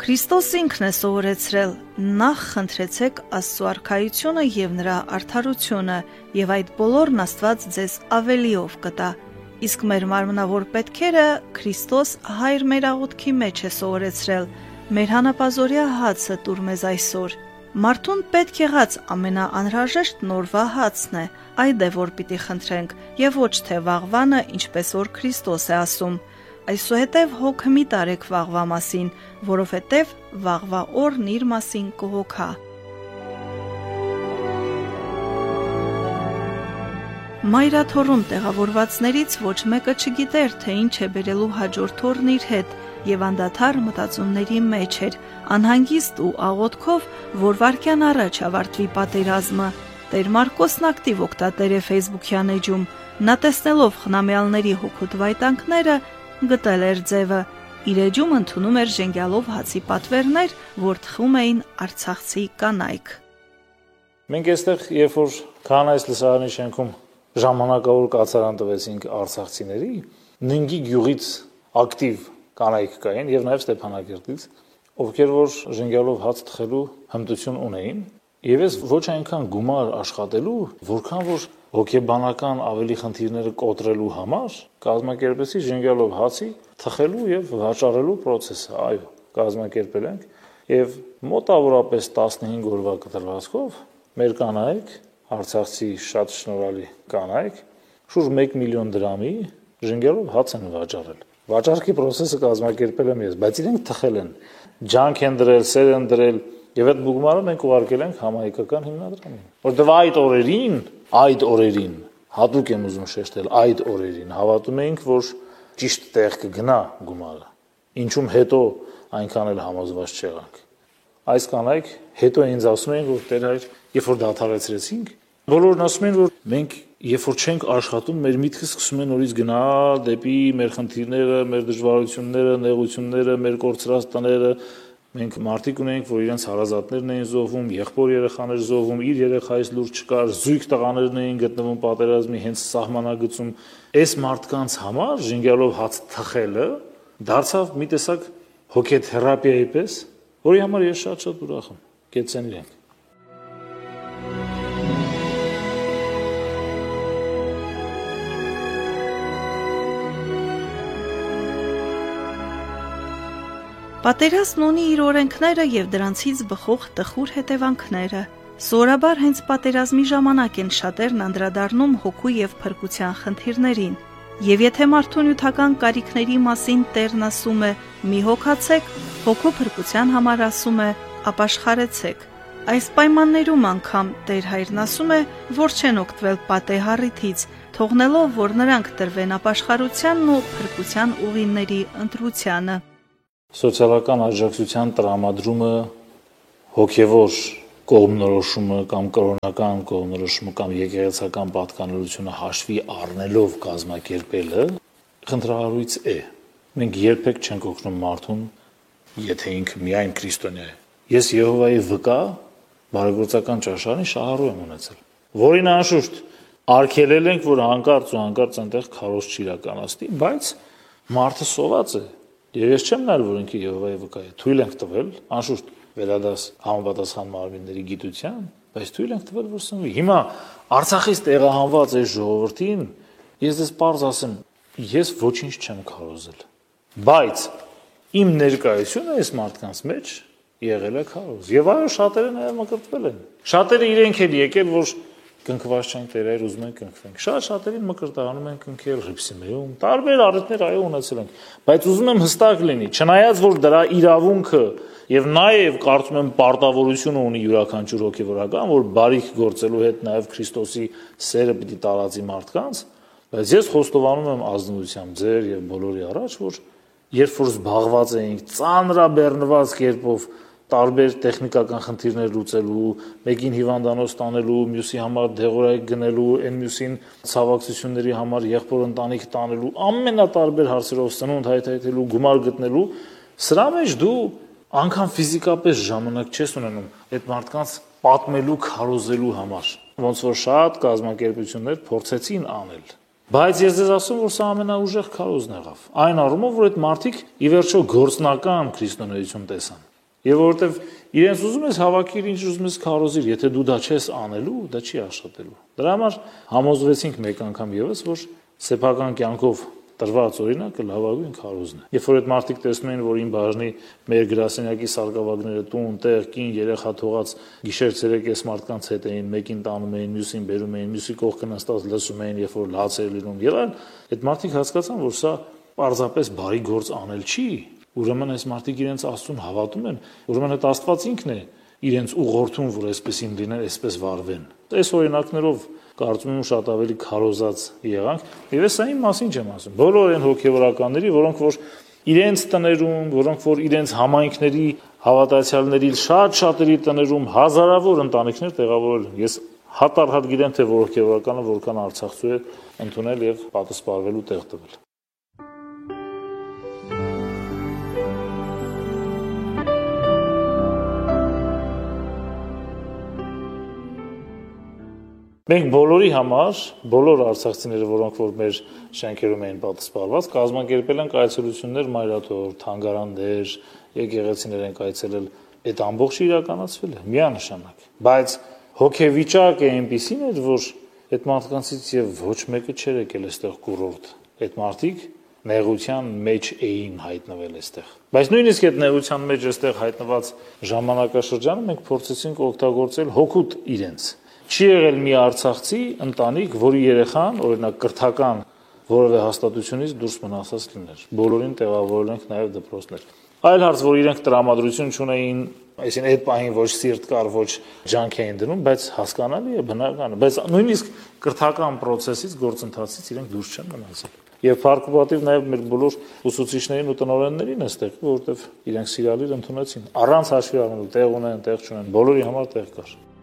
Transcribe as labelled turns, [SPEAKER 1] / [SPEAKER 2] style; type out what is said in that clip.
[SPEAKER 1] Քրիստոս ինքն է սովորեցրել. նախ խնդրեցեք Աստծո արքայությունը եւ նրա արդարությունը, եւ այդ բոլորն Աստված ձեզ ավելիով կտա։ Իսկ մեր մարմնավոր պետքերը Քրիստոս Հայր մեր աղոթքի մեջ է սովորեցրել. մեր հանապազօրյա հացը տուր մեզ այսօր։ Մարդուն պետք եղած ամենաանհրաժեշտ նորվա հացն է, այդ է որ պիտի խնդրենք, եւ ոչ թե վաղվանը, ինչպես որ Քրիստոս է ասում։ Այսուհետև հոգ մի տարեք վաղվա մասին, որովհետև վաղվա օրն իր մասին կհոգա։ Մայրաթոռում տեղավորվածներից ոչ մեկը չգիտեր, թե ինչ է բերելու հաջորդ օրն իր հետ, եւ անդադար մտածումների մեջ էր, անհանգիստ ու աղոթքով, որ վայրկյան առաջ ավարտվի պատերազմը։ Տեր Մարկոսն ակտիվ օգտատեր է Facebook-յան էջում, նա տեսնելով խնամյալների հոգուտ վայտանքները, գտել էր ձևը, իր էջում ընդունում էր ժենգյալով հացի պատվերներ, որ թխում էին արցախցի կանայք։
[SPEAKER 2] Մենք այստեղ, երբ որ Քահանայիս լսարանի շենքում ժամանակավոր կացարան տվեցինք արցախցիների, Նինգի գյուղից ակտիվ կանայք կային եւ նաեւ Ստեփանակերտից, ովքեր որ ժենգյալով հաց թխելու հմտություն ունեին, եւ ես ոչ այնքան գումար աշխատելու, որքան որ հոգեբանական ավելի խնդիրները կոտրելու համար կազմակերպեցի ժենգյալով հացի թխելու եւ վաճառելու process-ը, այո, կազմակերպել ենք եւ մոտավորապես 15 օրվա կտրվածքով մեր կանայք, արցախցի շատ շնորհալի կանայք, շուրջ 1 միլիոն դրամի ժենգյալով հաց են վաճառել։ Վաճառքի process-ը կազմակերպել եմ ես, բայց իրենք թխել են, ջանք են դրել, սեր են դրել եւ այդ բուգմարը մենք ուղարկել ենք համահայկական հիմնադրամին։ Որտեւ այդ օրերին, հատուկ եմ ուզում շեշտել, այդ օրերին հավատում էինք, որ ճիշտ տեղ կգնա գումարը։ Ինչում հետո այնքան էլ համոզված չեղանք։ Այս կանայք հետո ինձ ասում էին, որ Տեր հայր, երբ որ դադարեցրեցինք, բոլորն ասում են, որ մենք երբ որ չենք աշխատում, մեր միտքը սկսում է նորից գնալ դեպի մեր խնդիրները, մեր դժվարությունները, նեղությունները, մեր կորցրած տները։ Մենք մարդիկ ունենք, որ իրենց հարազատներն էին զոհվում, եղբոր երեխաներ զոհվում, իր երեխայից լուր չկար, զույգ տղաներն էին գտնվում պատերազմի հենց սահմանագծում։ Այս մարդկանց համար ժենգյալով հաց թխելը դարձավ մի տեսակ հոգեթերապիայի պես, որի համար ես շատ ուրախ եմ։ Կեցեն իրենք։
[SPEAKER 1] Պատերազմն ունի իր օրենքները եւ դրանցից բխող տխուր հետևանքները։ Սովորաբար հենց պատերազմի ժամանակ են շատերն անդրադառնում հոգու եւ փրկության խնդիրներին։ Եվ եթե մարդու նյութական կարիքների մասին Տերն ասում է՝ մի հոգացեք, հոգու փրկության համար ասում է՝ ապաշխարեցեք։ Այս պայմաններում անգամ Տեր հայրն ասում է, որ չեն օգտվել պատեհառիթից, թողնելով, որ նրանք տրվեն ապաշխարությանն ու փրկության ուղիների ընտրությանը։
[SPEAKER 2] Սոցիալական աջակցության տրամադրումը, հոգևոր կողմնորոշումը կամ կրոնական կողմնորոշումը կամ եկեղեցական պատկանելությունը հաշվի առնելով կազմակերպելը խնդրահարույց է։ Մենք երբեք չենք օգնում մարդուն, եթե ինքը միայն քրիստոնյա է։ Ես Եհովայի վկա բարեգործական ճաշարանի շահառու եմ ունեցել, որին անշուշտ արգելել ենք, որ հանկարծ այնտեղ քարոզ չիրականացնի, բայց մարդը սոված է։ Եվ ես չեմ նայել, որ ինքը Եհովայի վկա է, թույլ ենք տվել, անշուշտ վերադաս համապատասխան մարմինների գիտության, բայց թույլ ենք տվել, որ սնվի։ Հիմա Արցախից տեղահանված այս ժողովրդին ես դες պարզ ասեմ, ես ոչինչ չեմ քարոզել, բայց իմ ներկայությունը այս մարդկանց մեջ եղել է քարոզ։ Եվ այո, շատերը նաև մկրտվել են։ Շատերը իրենք են եկել, որ կնքված չենք Տեր հայր, ուզում ենք կնքվենք։ Շատերին մկրտանում են կնքել Հռիփսիմեում, տարբեր առիթներ այո ունեցել ենք, բայց ուզում եմ հստակ լինի, չնայած որ դրա իրավունքը եւ նաեւ կարծում եմ պարտավորությունը ունի յուրաքանչյուր հոգեվորական, որ բարիք գործելու հետ նաեւ Քրիստոսի սերը պիտի տարածի մարդկանց, բայց ես խոստովանում եմ ազնվությամբ ձեր եւ բոլորի առաջ, որ երբ որ զբաղված էինք ծանրաբեռնված կերպով տարբեր տեխնիկական խնդիրներ լուծելու, մեկին հիվանդանոց տանելու, մյուսի համար դեղորայք գնելու, այն մյուսին ցավակցությունների համար եղբոր ընտանիք տանելու, ամենատարբեր հարցերով սնունդ հայթայթելու, գումար գտնելու, սրա մեջ դու անգամ ֆիզիկապես ժամանակ չես ունենում այդ մարդկանց պատմելու, քարոզելու համար։ Ոնց որ շատ կազմակերպություններ փորձեցին անել։ Բայց ես ձեզ ասում, որ սա ամենաուժեղ քարոզն եղավ։ Այն առումով, որ այդ մարդիկ ի վերջո գործնական քրիստոնեություն տեսան։ Եվ որովհետև իրենց ուզում ես հավաքիր, ինչ ուզում ես քարոզիր, եթե դու դա չես անելու, դա չի աշխատելու։ Դրա համար համոզվեցինք մեկ անգամ եւս, որ սեփական կյանքով տրված օրինակը լավագույն քարոզն է։ Երբ որ այդ մարդիկ տեսնում են, որ ին բաժնի մեր գրասենյակի սարկավագները տուն, տեղ, կին, երեխա թողած գիշեր-ցերեկ էս մարդկանց հետ էին, մեկին տանում էին, մյուսին բերում էին, մյուսի կողքը նստած լսում էին, երբ որ լաց էր լինում, եւ այլն, այդ մարդիկ հասկացան, որ սա պարզապես բարի գործ անել չի, ուրեմն այս մարդիկ իրենց Աստծուն հավատում են, ուրեմն այդ Աստված ինքն է իրենց ուղղորդում, որ այսպեսին լինեն, այսպես վարվեն։ Այս օրինակներով կարծում եմ շատ ավելի քարոզած եղանք, եւ ես այն մասին չեմ ասում։ Բոլոր այն հոգեվորականների, որոնք որ իրենց տներում, որոնք որ իրենց համայնքների հավատացյալների շատ-շատերի տներում հազարավոր ընտանիքներ տեղավորել են։ Ես հատառհատ գիտեմ, թե որ հոգեվորականը որքան արցախցու է ընդունել եւ պատասխանելու տեղ տվել։ Մենք բոլորի համար, բոլոր արցախցիները, որոնք որ մեր շենքերում էին պատասխանված, կազմակերպել ենք այցելություններ մայրաթոր, թանգարաններ, եկեղեցիներ ենք այցելել, այդ ամբողջը իրականացվել է միանշանակ։ Բայց հոգեվիճակը այնպիսին էր, որ այդ մարդկանցից եւ ոչ մեկը չէր եկել այստեղ կուրորտ։ Այդ մարդիկ նեղության մեջ էին հայտնվել այստեղ։ Բայց նույնիսկ այդ նեղության մեջ այստեղ հայտնված ժամանակաշրջանը մենք փորձեցինք օգտագործել հոգուտ իրենց։ Չի եղել մի արցախցի ընտանիք, որի երեխան, օրինակ կրթական որևէ հաստատությունից դուրս մնացած լիներ։ Բոլորին տեղավորել ենք նաև դպրոցներ։ Այլ հարց, որ իրենք տրամադրություն չունեին, այսինքն այդ պահին ոչ սիրտ կար, ոչ ջանք էին դնում, բայց հասկանալի է, բնական է, բայց նույնիսկ կրթական process-ից, գործընթացից իրենք դուրս չեն մնացել։ Եվ փառք նաև մեր բոլոր ուսուցիչներին ու տնօրեններին այստեղ, որովհետև իրենք սիրալիր ընդունեցին, առանց հաշվի առնելու, տեղ ունեն, տեղ չունեն, բոլորի համար տեղ կար։